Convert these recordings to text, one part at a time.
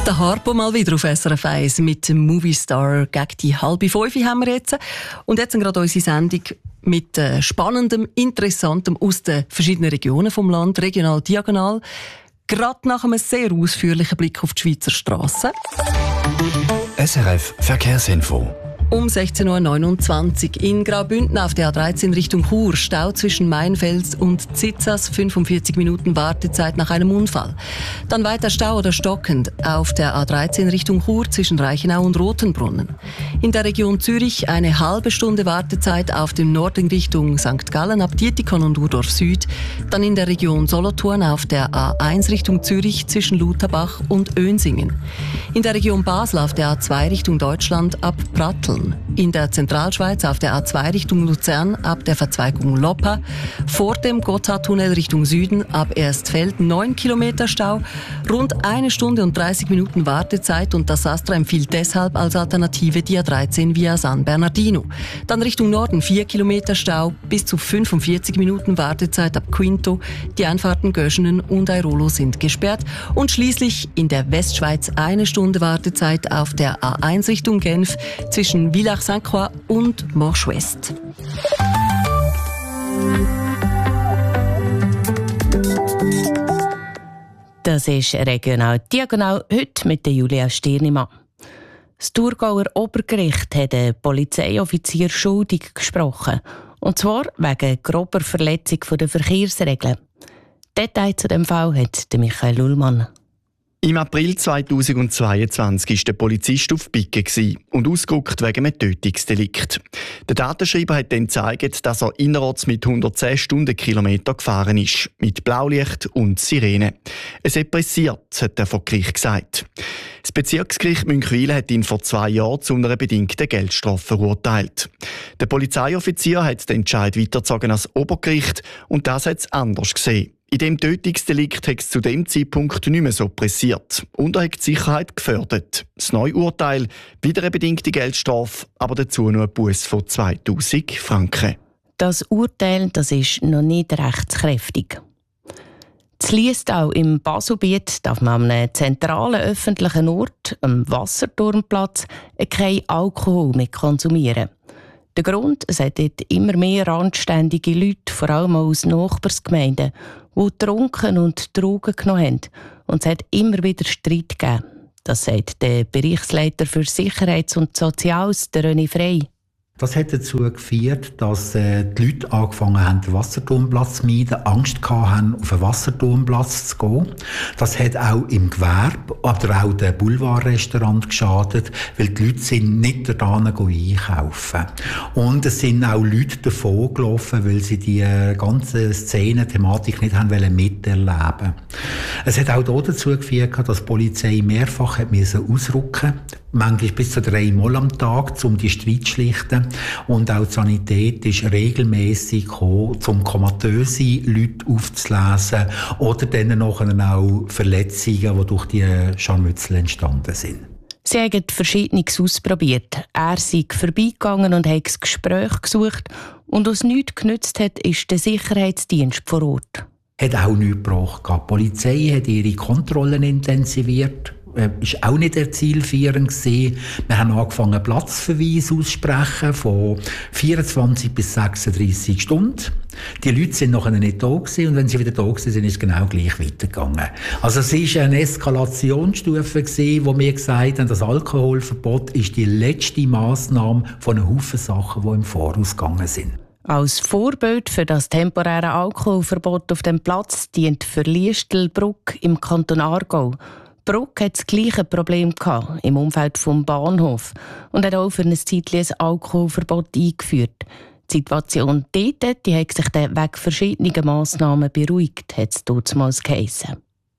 Der Harpo mal wieder auf SRF 1 mit dem Movistar gegen die 4:30 haben wir jetzt. Und jetzt gerade unsere Sendung mit Spannendem, Interessantem aus den verschiedenen Regionen vom Land, regional, diagonal. Gerade nach einem sehr ausführlichen Blick auf die Schweizer Strassen. SRF Verkehrsinfo. Um 16.29 Uhr in Graubünden auf der A13 Richtung Chur. Stau zwischen Mainfels und Zitzas, 45 Minuten Wartezeit nach einem Unfall. Dann weiter Stau oder stockend auf der A13 Richtung Chur zwischen Reichenau und Rotenbrunnen. In der Region Zürich eine halbe Stunde Wartezeit auf dem Norden Richtung St. Gallen ab Dietikon und Urdorf Süd. Dann in der Region Solothurn auf der A1 Richtung Zürich zwischen Lutherbach und Önsingen. In der Region Basel auf der A2 Richtung Deutschland ab Pratteln. In der Zentralschweiz auf der A2 Richtung Luzern ab der Verzweigung Loppa. Vor dem Gotthardtunnel Richtung Süden ab Erstfeld 9 Kilometer Stau. Rund 1 Stunde und 30 Minuten Wartezeit und das ASTRA empfiehlt deshalb als Alternative die A13 via San Bernardino. Dann Richtung Norden 4 Kilometer Stau, bis zu 45 Minuten Wartezeit ab Quinto. Die Einfahrten Göschenen und Airolo sind gesperrt. Und schließlich in der Westschweiz 1 Stunde Wartezeit auf der A1 Richtung Genf zwischen Villars-Saint-Croix und Morsch-West. Das ist regional diagonal heute mit der Julia Stirnimann. Das Thurgauer Obergericht hat einen Polizeioffizier schuldig gesprochen. Und zwar wegen grober Verletzung der Verkehrsregeln. Details zu dem Fall hat Michael Ullmann. Im April 2022 war der Polizist auf Picke und ausgerückt wegen einem Tötungsdelikt. Der Datenschreiber hat dann gezeigt, dass er innerorts mit 110 Stundenkilometer gefahren ist, mit Blaulicht und Sirene. Es hat pressiert, hat er vor Gericht gesagt. Das Bezirksgericht Münckwil hat ihn vor 2 Jahren zu einer bedingten Geldstrafe verurteilt. Der Polizeioffizier hat den Entscheid weitergezogen als Obergericht und das hat es anders gesehen. In dem Tötungsdelikt hat es zu dem Zeitpunkt nicht mehr so pressiert und er hat die Sicherheit gefördert. Das neue Urteil, wieder eine bedingte Geldstrafe, aber dazu nur ein Buß von 2000 Franken. Das Urteil das ist noch nicht rechtskräftig. In Liestal im Baselbiet darf man an einem zentralen öffentlichen Ort, am Wasserturmplatz, kein Alkohol mehr konsumieren. Der Grund, es hat dort immer mehr randständige Leute, vor allem aus Nachbarsgemeinden, die getrunken und Drogen genommen haben. Und es hat immer wieder Streit gegeben. Das sagt der Bereichsleiter für Sicherheits- und Soziales, der René Frey. Das hat dazu geführt, dass die Leute angefangen haben, den Wasserturmplatz zu meiden, Angst hatten, auf den Wasserturmplatz zu gehen. Das hat auch im Gewerbe, aber auch den Boulevardrestaurant geschadet, weil die Leute sind nicht dorthin einkaufen. Und es sind auch Leute davon gelaufen, weil sie die ganze Szene-Thematik nicht haben miterleben. Es hat auch dazu geführt, dass die Polizei mehrfach ausrücken musste, manchmal bis zu 3 Mal am Tag, um die Streit zu schlichten. Und auch die Sanität ist regelmässig gekommen, um komatöse Leute aufzulesen oder dann nachher auch Verletzungen, die durch die Scharmützel entstanden sind. Sie haben Verschiedenes ausprobiert. Er sei vorbeigegangen und hat das Gespräch gesucht. Und was nichts genützt hat, ist der Sicherheitsdienst vor Ort. Hat auch nichts gebracht. Die Polizei hat ihre Kontrollen intensiviert. Ist auch nicht zielführend gewesen. Wir haben angefangen, Platzverweis auszusprechen von 24 bis 36 Stunden. Die Leute sind nachher nicht da gewesen, und wenn sie wieder da waren, ist es genau gleich weitergegangen. Also es war eine Eskalationsstufe gewesen, wo wir gesagt haben, das Alkoholverbot ist die letzte Massnahme von einem Haufen Sachen, die im Voraus gegangen sind. Als Vorbild für das temporäre Alkoholverbot auf dem Platz dient für Liestelbruck im Kanton Aargau. Bruck hatte das gleiche Problem im Umfeld des Bahnhofs und hat auch für eine Zeit ein Alkoholverbot eingeführt. Die Situation dort die hat sich dann wegen verschiedener Massnahmen beruhigt, hat es damals geheissen.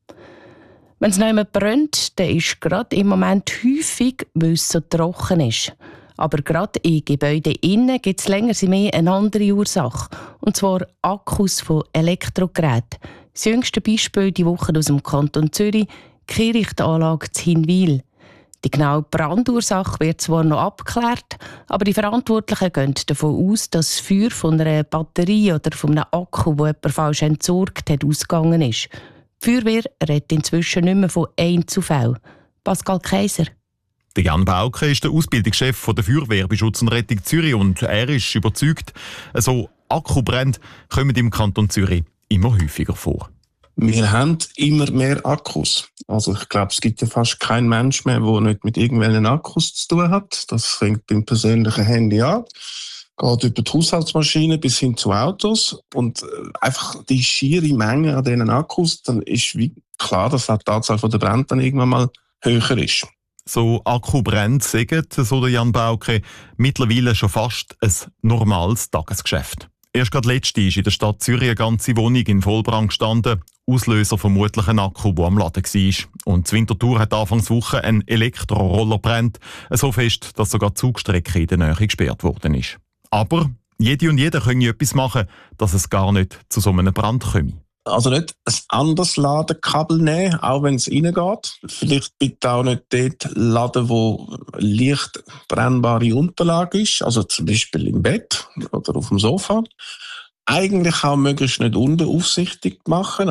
Wenn es nicht mehr brennt, dann ist gerade im Moment häufig, weil es so trocken ist. Aber gerade in Gebäuden innen gibt es länger mehr eine andere Ursache. Und zwar Akkus von Elektrogeräten. Das jüngste Beispiel die Woche aus dem Kanton Zürich, die Kehrichtanlage zu Hinwil. Die genaue Brandursache wird zwar noch abgeklärt, aber die Verantwortlichen gehen davon aus, dass das Feuer von einer Batterie oder von einem Akku, den jemand falsch entsorgt hat, ausgegangen ist. Die Feuerwehr redet inzwischen nicht mehr von Einzelfällen. Pascal Kaiser. Der Jan Bauke ist der Ausbildungschef der Feuerwehr bei Schutz und Rettung Zürich und er ist überzeugt, so Akkubrände kommen im Kanton Zürich immer häufiger vor. Wir haben immer mehr Akkus. Also ich glaube, es gibt ja fast keinen Mensch mehr, der nicht mit irgendwelchen Akkus zu tun hat. Das fängt beim persönlichen Handy an, geht über die Haushaltsmaschine bis hin zu Autos. Und einfach die schiere Menge an diesen Akkus, dann ist wie klar, dass auch die Anzahl der Brände dann irgendwann mal höher ist. So Akkubrände sagen, so der Jan Bauke, mittlerweile schon fast ein normales Tagesgeschäft. Erst gerade letzte ist in der Stadt Zürich eine ganze Wohnung in Vollbrand gestanden. Auslöser vermutlich ein Akku, der am Laden war. Und die Winterthur hat Anfangswoche einen Elektroroller brennt, so fest, dass sogar die Zugstrecke in der Nähe gesperrt worden ist. Aber jede und jeder kann etwas machen, dass es gar nicht zu so einem Brand komme. Also nicht ein anderes Ladekabel nehmen, auch wenn es reingeht. Vielleicht bitte auch nicht dort laden, wo leicht brennbare Unterlage ist, also zum Beispiel im Bett oder auf dem Sofa. Eigentlich auch möglichst nicht unbeaufsichtigt machen.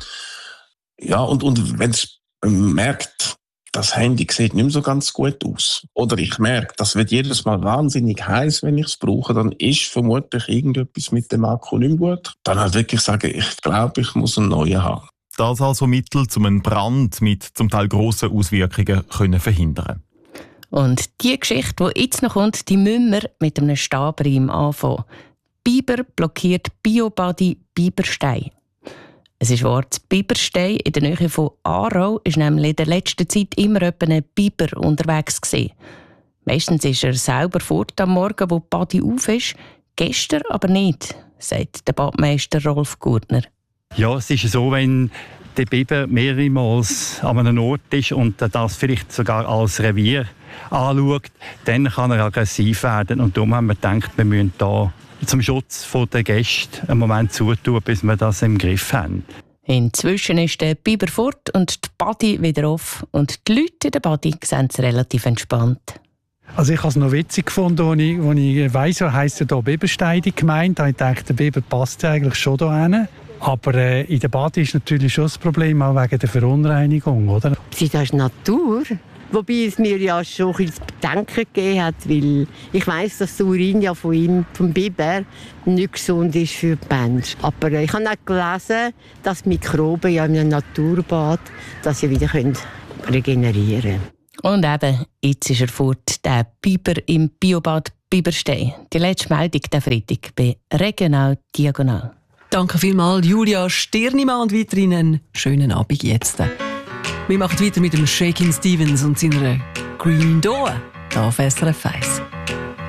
Ja, und wenn es merkt, das Handy sieht nicht mehr so ganz gut aus, oder ich merke, das wird jedes Mal wahnsinnig heiß, wenn ich es brauche, dann ist vermutlich irgendetwas mit dem Akku nicht mehr gut. Dann halt wirklich sagen, ich glaube, ich muss einen neuen haben. Das also Mittel, um einen Brand mit zum Teil grossen Auswirkungen zu verhindern. Und die Geschichte, die jetzt noch kommt, die müssen wir mit einem Stabreim anfangen. Biber blockiert Biobody Biberstein. Es ist wahr, das Biberstein in der Nähe von Aarau ist nämlich in der letzten Zeit immer ein Biber unterwegs gewesen. Meistens ist er selber fort am Morgen, wo die Body auf ist, gestern aber nicht, sagt der Badmeister Rolf Gurtner. Ja, es ist so, wenn der Biber mehrere Mal an einem Ort ist und das vielleicht sogar als Revier anschaut, dann kann er aggressiv werden. Und darum haben wir gedacht, wir müssen da zum Schutz der Gäste einen Moment zutun, bis wir das im Griff haben. Inzwischen ist der Biber fort und die Body wieder auf. Und die Leute in der Body sehen es relativ entspannt. Also ich habe es noch witzig gefunden, als ich weiss, was heisst ja hier Biberstein gemeint. Da ich dachte, der Biber passt ja eigentlich schon hier hin. Aber in der Body ist natürlich schon das Problem, auch wegen der Verunreinigung, oder? Das ist Natur. Wobei es mir ja schon ein bisschen zu bedenken gegeben hat, weil ich weiss, dass der Urin ja von ihm, vom Biber, nicht gesund ist für die Menschen. Aber ich habe auch gelesen, dass Mikroben ja in einem Naturbad dass sie wieder regenerieren können. Und eben, jetzt ist er fort, der Biber im Biobad Biberstein. Die letzte Meldung der Freitag bei Regional Diagonal. Danke vielmals, Julia Stirnimann, und weiterhin einen schönen Abend jetzt. Wir machen weiter mit dem Shakin' Stevens und seiner Green Door hier auf SRF 1.